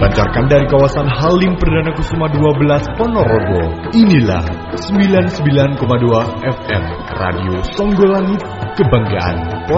dipancarkan dari kawasan Halim Perdana Kusuma 12 Ponorogo. Inilah 99,2 FM Radio Songgolangit, kebanggaan